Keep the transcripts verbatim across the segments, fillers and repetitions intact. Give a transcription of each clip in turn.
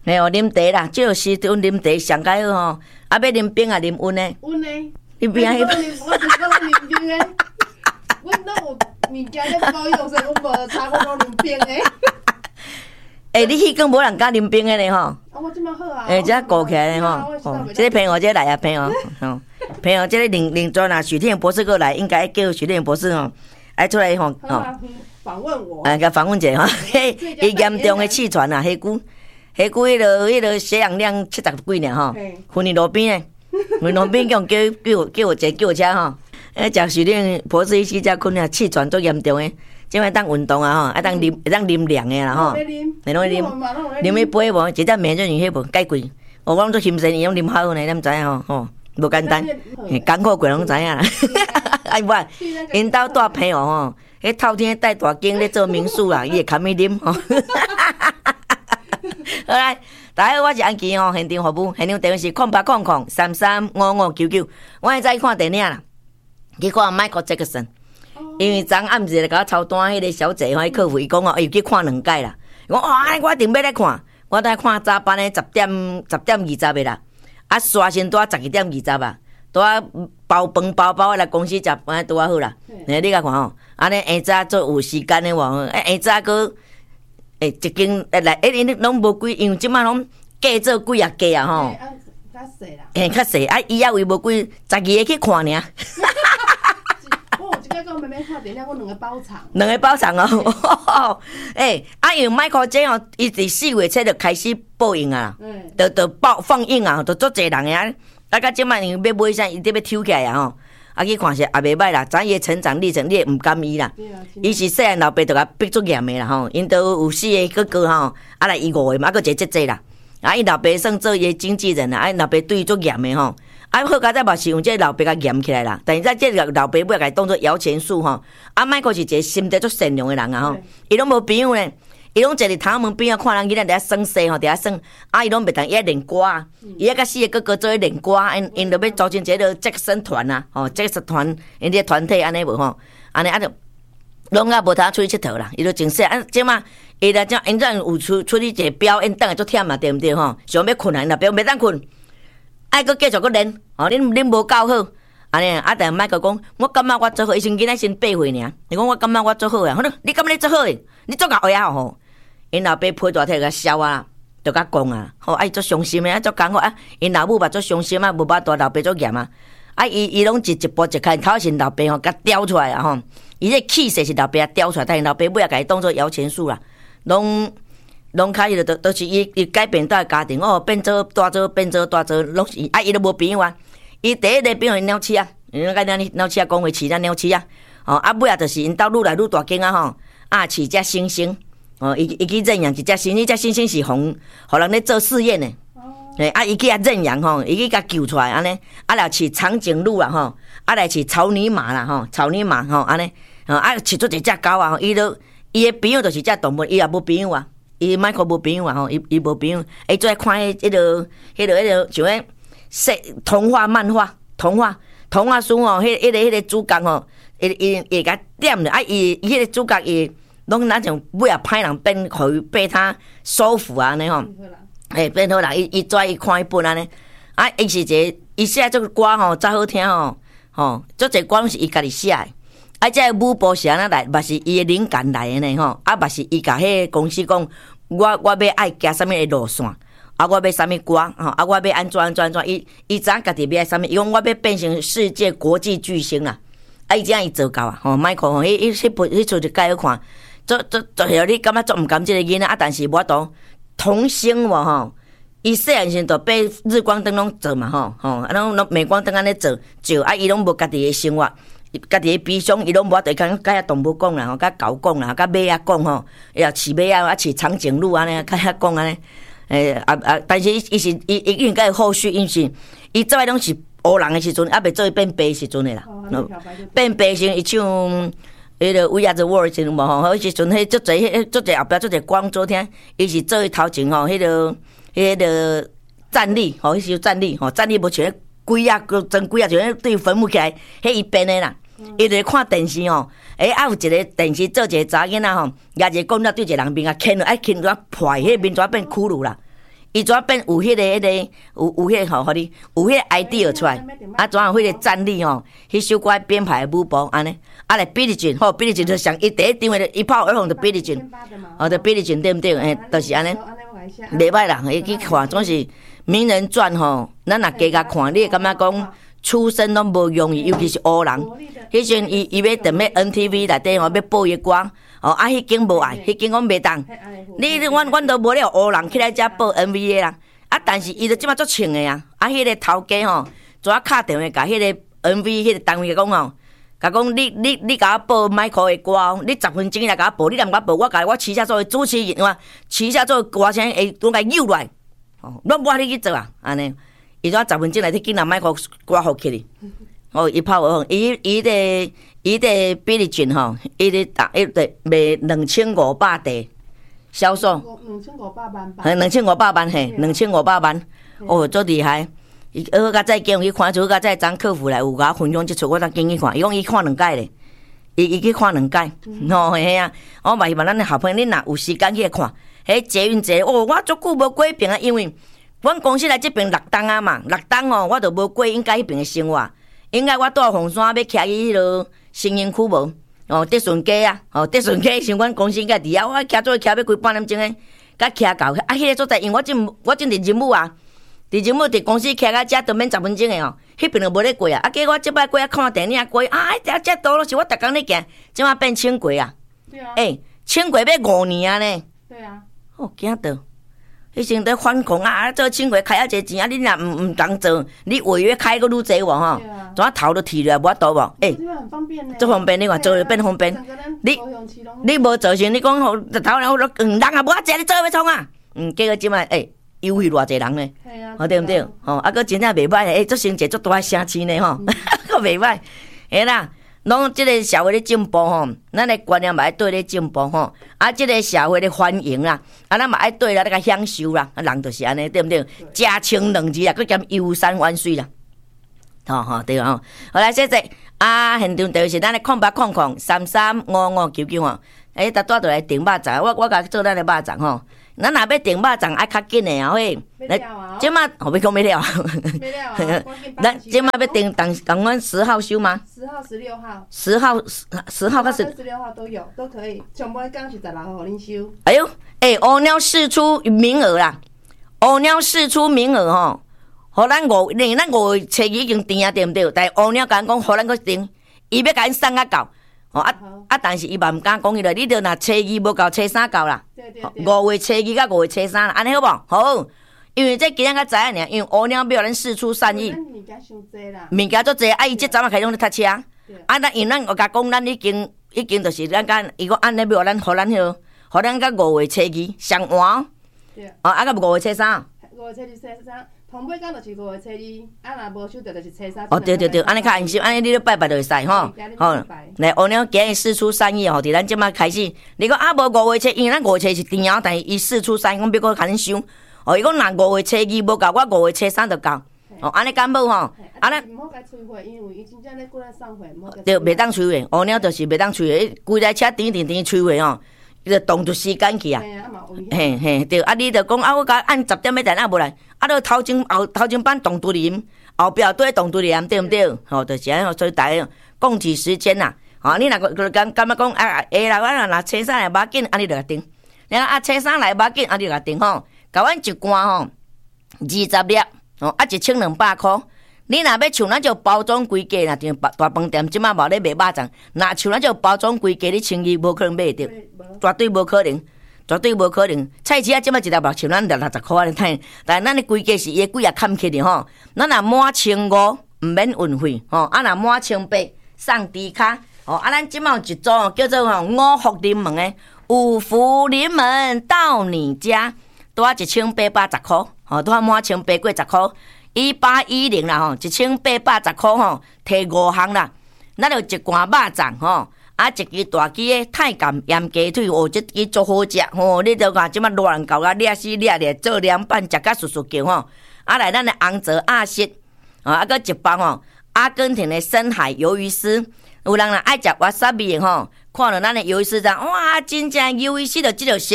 嘿哦，啉茶啦，这个时阵啉茶上解好吼。啊，要啉冰啊，啉温的。 温的。 你边啊？ 我我就是讲啉冰的。阮拢有物件咧保养，所以阮无茶，我拢啉冰的。 诶，你迄讲无人敢啉冰的咧吼？ 啊，我即摆好啊。 诶，这顾起来咧吼。哦，这个朋友这来啊，朋友，吼，朋友这个领领专啊，许天博士过来，应该叫许天博士吼，来出来吼，吼。 访问我。 啊，甲访问者吼，迄伊严重的气喘啊，迄久，迄久迄落迄落血氧量七十几呢吼，昏伫路边诶。阮路边叫叫叫叫一个救车吼，诶，食许令博士医师才困啊，气喘足严重诶，即摆当运动啊吼，啊当啉会当啉凉诶啦吼，你拢啉啉迄杯无，一只美人鱼迄无解贵，我讲做心神伊拢啉好呢，你毋知影吼吼，无简单，艰苦过拢知影啦，哎不，因兜带朋友吼，迄透天带大间咧做民宿啦，伊会堪伊啉吼。好来，大家好，我是安琪吼，现场服务，现场电话是空八空空三三五五九九。我会再看电影啦，去看 Michael Jackson， 因为昨暗时咧甲我操单迄个小姐吼，伊客户伊讲哦，伊去看两届啦。我哇，我一定要来看，我来看早班的十点十点二十的啦，啊，刷新拄啊十二点二十啊，拄啊包饭包包来公司食饭拄啊好啦。你你甲看吼，安尼下早做有时间的话，哎下早个。诶，一间诶来，诶，因拢无几，因为即摆拢计做几啊家啊吼。 诶，较细啦。 诶，较细，啊，伊还为无几，十二个去看尔。 我有一个讲妹妹看电影，我两个包场。 两个包场哦。诶，啊，因为 Michael 这吼，伊伫四月初就开始播映啊，就就爆放映啊，就足侪人个啊。啊，到即摆因为要买啥，伊得要抽起来啊吼。啊，去看下也袂歹啦，知伊成长历程，你也毋甘伊啦。伊是细汉老爸就甲逼足严的啦吼，因都有四个哥哥吼，啊来伊五个嘛，啊佫一个姐姐啦。啊，伊老爸算做伊经纪人啦，啊，老爸对伊足严的吼。啊，好佳哉嘛是用这老爸甲严起来啦，但是在这个老爸尾甲伊当做摇钱树吼。啊，迈克是一个心地足善良的人啊吼，伊拢无朋友呢。伊拢坐伫窗门边啊，看人囡仔伫遐耍戏吼，伫遐耍。啊，伊拢袂当伊爱练歌啊，伊爱甲四个哥哥做咧练歌，因因着要组成一个杰克森团啊，吼，杰克森团，因这团体安尼无吼，安尼啊着，拢啊无通出去佚佗啦，伊就真说啊，即马伊来讲，因怎有出出去一个表演，等下足忝嘛，对毋对吼？想要困啊，因若表袂当困，爱佫继续佫练，吼，恁恁无够好。安尼啊，但莫个讲，我感觉我做好，伊先囡仔先八岁尔。你讲我感觉我做好啊，好了，你感觉你做好诶？你做够呀吼？因老爸批大体甲笑啊，就甲讲啊，吼，啊伊足伤心诶，啊足艰苦啊，因老母嘛足伤心啊，无巴大老爸足严啊，啊伊伊拢一一步一开，头先老爸吼甲雕出来啊吼，伊这气势是老爸雕出来，但是老爸尾也甲伊当做摇钱树啦，拢拢开始都都是伊伊改变到家庭哦，变做大做变做大做，拢是啊伊都无朋友啊。伊第一个朋友鸟鼠啊，因甲咱鸟鼠啊讲话饲咱鸟鼠啊，哦啊尾啊就是因兜愈来愈大间啊吼，啊饲只猩猩，哦伊伊去认养一只猩猩，只猩猩是互互人咧做试验的，诶啊伊去遐认养吼，伊去甲救出来安尼，啊来饲长颈鹿啦吼，啊来饲草泥马啦吼，草泥马吼安尼，哦啊饲出一只狗啊，伊都伊的朋友就是只动物，伊也无朋友啊，伊迈克无朋友啊吼，伊伊无朋友，伊最爱看迄迄落迄落迄落像迄。说童话漫画，童话童话书哦，迄、迄个、迄个主角哦，伊伊伊甲点了啊，伊伊迄个主角伊拢那种尾啊歹人变，互伊被他收服啊，安尼吼，诶变好人，伊伊跩伊看迄本安尼，啊伊是一个伊写这个歌吼，真好听吼，吼，足侪歌拢是伊家己写的，啊这舞步是安怎来，嘛是伊的灵感来的呢吼，啊嘛是伊甲迄个公司讲，我我要爱行啥物的路线。啊！我要啥物歌？吼！啊！我要安怎安怎安怎？伊伊知影家己要爱啥物？伊讲我要变成世界国际巨星啦！啊！伊这样伊做到啊！吼，迈克吼，迄迄迄部迄出就介好看，做做做下你感觉做毋甘即个囡仔啊？但是我都童星无吼，伊细汉时就被日光灯拢做嘛吼吼，啊拢拢镁光灯安尼做照啊！伊拢无家己的生活，家己的悲伤伊拢无法度甲甲遐动物讲啦，吼，甲狗讲啦，甲马仔讲吼，伊也饲马仔啊，饲长颈鹿安尼，甲遐讲安尼。诶啊啊！但是伊伊是伊伊应该有后续，因是伊做诶拢是黑人诶时阵，啊未做伊变白时阵诶啦。哦、变白时伊唱迄个《We Are the World》时阵无吼，迄时阵迄足侪迄足侪后壁足侪光做听，伊是做伊头前吼，迄个迄个站立吼，迄时站立吼，站立无像鬼啊，真鬼啊，像对坟墓起来，迄伊变诶啦。伊就看电视吼，诶，啊有一个电视做一个查囡仔吼，举一个公仔对一个人面啊，牵落，爱牵落破，迄面纸变骷髅啦。 伊怎变有迄、那个、迄、那个、有有迄、那个吼，互你有迄个 idea 出来，啊，怎样有迄个战力吼？迄首歌编排舞步安尼，啊来比利俊，吼，比利俊就上伊第一张的一炮而红的比利俊，哦，的比利俊对毋对？诶，就是安尼，袂歹啦，伊去看总是名人传吼，咱若加甲看，你会感觉讲出身拢无容易，尤其是黑人。迄阵伊伊要踮咧 N T V 内底吼，要播伊歌，哦，啊，迄间无爱，迄间讲袂当。你阮阮都无了黑人起来遮播 M V 的啦，啊，但是伊就即马足穿的啊，啊，迄个头家吼，昨仔敲电话甲迄个 M V 迄个单位讲吼，甲讲你你你甲我播 Michael 的歌哦，你十分钟来甲我播，你若甲我播，我甲我旗下做主持人哇，旗下做歌声会拢甲诱来，哦，我我你去做啊，安尼，伊怎十分钟内底紧拿 Michael 歌好起哩，哦，一炮而红，伊伊的伊的比利俊吼，伊的打伊的卖两千五百台。销售两千五百万吧，两千五百万嘿，两千五百万，哦，足厉害！伊好甲再叫去看，就甲再张客服来有甲分享即出，我当经去看，伊讲伊看两届咧，伊伊去看两届，吼嘿啊！我嘛希望咱的好朋友，你若有时间去看，迄捷运站哦，我足久无过迄边啊，因为阮公司来即边六档啊嘛，六档哦，我著无过应该迄边的生活，应该我住凤山要徛去迄落新营区无。哦，德顺街啊，哦，德顺街像阮公司甲伫遐，我徛做徛要开半点钟诶，甲徛到啊，迄个所在，因为我真我真伫任务啊，伫任务伫公司徛到遮都免十分钟诶哦，迄边就无咧过啊，啊，结果即摆过啊看电影过啊，迄遮道路是我逐工咧行，即摆变轻轨啊，对啊，诶、欸，轻轨要五年啊呢，对啊，哦，惊到。迄时在反恐啊！做轻轨开啊侪钱啊！你若毋毋当做，你违约开个愈济无吼？怎啊头都剃落来无法度无？诶，很方便呢，足方便你看做就变方便。你你无做时，你讲吼头然后都嗯人也无啊，坐你做要创啊？嗯，结果即摆诶，优惠偌济人呢？好对毋对？吼，啊个真正袂歹诶，足成绩足大城市呢吼，个袂歹，嘿啦。拢即个社会咧进步吼，咱的观念嘛爱对咧进步吼，啊，即个社会咧欢迎啦，啊，咱嘛爱对啦，那个享受啦，啊，人就是安尼，对毋对？家清两字啦，佮兼游山玩水啦，吼吼对吼。好来，谢谢啊，现场就是咱的空八空空三三五五九九吼，诶，搭带倒来订肉粽，我我甲做咱的肉粽吼。咱若要订肉粽爱较紧诶啊喂，即马后尾讲没了，没了，咱即马要订当当阮十号收吗？十号、十六号，十号、十号甲十十六号都有，都可以。上尾讲是十六号互恁收。哎呦，诶，乌鸟释出名额啦，乌鸟释出名额吼，互咱五，连咱五月初二已经订啊，对毋对？但乌鸟甲咱讲，互咱搁订，伊要甲咱送啊到。哦啊啊！但是伊嘛毋敢讲伊了，你着若初二无够，初三够啦。五月初二甲五月初三啦，安尼好无？好，因为这今仔较知影尔，因为乌鸟表咱释出善意。物件伤济啦。物件足济，啊伊即阵啊开始咧读册，啊咱因咱我甲讲，咱已经已经就是咱甲伊讲安尼表咱互咱迄落，互咱甲五月初二上完。对。哦，啊甲五月初三。五月初二、初三。同尾讲就是五月初二，啊若无收到就是初三。哦，对对对，安尼较安心，安尼你咧拜拜就会使吼。吼，来乌鸟今日释出善意吼，伫咱即马开始。你讲啊无五月初，因为咱五月初是定啊，但是伊释出善意，讲要搁甲恁收。哦，伊讲若五月初二无够，我五月初三就够。哦，安尼敢无吼？安尼。毋好甲催货，因为伊真正咧过来送货，毋好甲。对，袂当催货，乌鸟就是袂当催货，规台车甜甜甜催货吼。伊就动作时间去啊，嘿嘿对，啊你着讲啊，我甲按十点要来，啊无来，啊都头前后头前班动独林，后壁对动独林，对毋对？吼，就是安尼，所以大家共体时间呐，吼，你若个感感觉讲啊，下来我若车衫来无要紧，安尼着甲订，然后啊车衫来无要紧，安尼着甲订吼，甲阮一罐吼，二十粒，吼啊一千两百箍。你若要像咱就包装规家，若定大饭店即马无咧卖肉粽，若像咱就包装规家，你轻易无可能买得，绝对无可能，绝对无可能。菜市啊，即马一粒肉像咱六六十箍安尼睇，但是咱的规家是伊几啊砍起的吼。咱若满千五毋免运费吼，啊若满千八送低卡吼，啊咱即马有一组叫做吼五福临门的，五福临门到你家，多一千八百十箍，吼多满千八过十箍。一八一零啦吼，一千八百十箍吼，摕五项啦。咱就一罐肉粽吼，啊一支大支的太监盐鸡腿，哦，这支足好食吼。你着看即马热人够啊，掠死掠咧，做凉拌食甲酥酥叫吼。啊来咱的红泽阿式，啊啊搁一包吼，阿根廷的深海鱿鱼丝。有人若爱食 wasabi 的吼，看到咱的鱿鱼丝，哇，真正鱿鱼丝就即条色，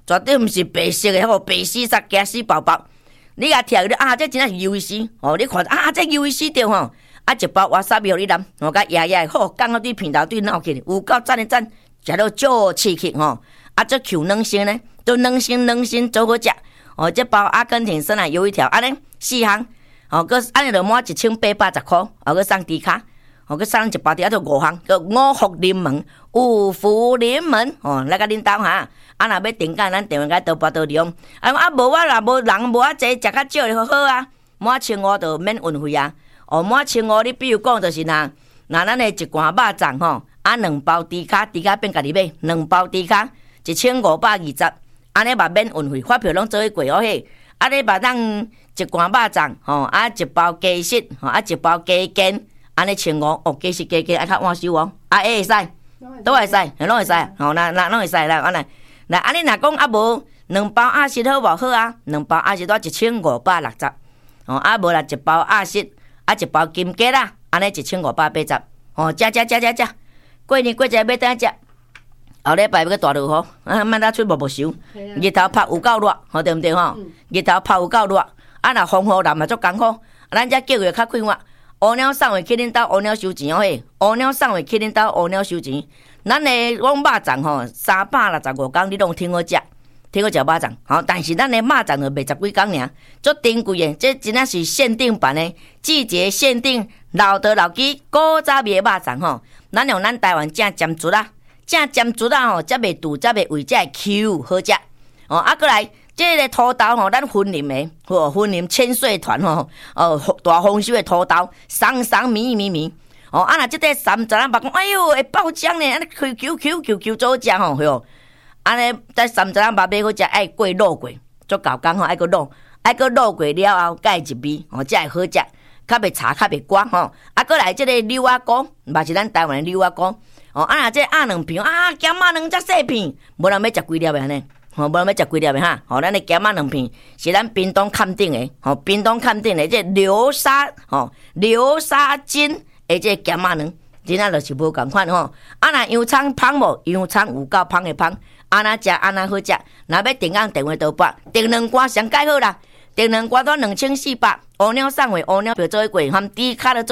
绝对毋是白色的，吼白死煞惊死宝宝。你甲听啊，这真正是 U V C 哦！你看啊，这 U V C 对吼，啊一包瓦萨比互你啉，我甲爷爷好，刚好对片头对闹起，有够赞的赞，食到足刺激吼！啊，这 Q 软心呢，都软心软心做好食哦。这包阿根廷酸奶油一条，安尼四项哦，佮安尼就满一千八百十块，哦，佮送低卡，哦，佮送一包底啊，就五项，佮五福临门，五福临门哦，来甲恁兜哈。啊，若要订购，咱电话甲多拨多利用。啊，啊无我若无人无啊济，食较少就好啊。满千五就免运费啊。哦，满千五你比如讲就是若若咱的一罐肉粽吼，啊两包猪卡，猪卡变家己买，两包猪卡一千五百二十，安尼嘛免运费，发票拢做伙过哦嘿。啊，你把咱一罐肉粽吼，啊一包鸡翅吼，啊一包鸡肩，安尼千五哦，鸡翅鸡肩爱较换手哦，啊会会使，都会使，拢会使，吼，那那拢会使啦，安尼。来，安尼若讲啊无两包鸭舌好无好啊？两包鸭舌多一千五百六十，哦啊无啦一包鸭舌，啊一包金桔啦，安尼一千五百八十，哦食食食食食，过年过节要等食，后礼拜要个大落雨，啊莫当出无无收，日头晒有够热，吼对毋对吼？日头晒有够热，啊若风雨淋嘛足艰苦，咱遮叫月较快活。乌鸟送回去恁兜乌鸟收钱哦嘿，乌鸟送回去恁兜乌鸟收钱。咱的讲肉粽吼，三百六十五天你拢听好食，听好食肉粽。吼，但是咱的肉粽就卖十几天尔，足珍贵的，这真正是限定版的，季节限定，老道老基古早味肉粽吼。咱用咱台湾正尖竹啊，正尖竹啊吼，才袂堵，才袂味，才会 Q 好食。哦，啊，过来。这个土豆吼，咱分林的，吼分林千岁团吼，哦大丰收的土豆，松松密密密，哦啊若即块三十咱目讲，哎哟会爆浆呢，安尼 Q Q Q Q Q 做食吼，哟，安尼在三十咱肉买好食，爱过卤过，足够讲吼，爱过卤，爱过卤过了后，才会入味，哦才会好食，较袂柴，较袂干吼。啊，过来即个柳仔糕，嘛是咱台湾的柳仔糕，哦啊若即鸭两片，啊咸鸭两只细片，无人要食几粒的安尼。吼，无要食几粒的哈，吼，咱的咸仔两片是咱屏东坎顶的，吼，屏东坎顶的这流沙，吼，流沙金的这咸仔卵，真正就是无共款吼。啊，若洋葱芳无，洋葱有够芳的芳，安那食安那好食。若要订购电话多拨，订两罐上盖好啦，订两罐都两千四百，乌鸟送货，乌鸟票做伙过，含猪卡了做。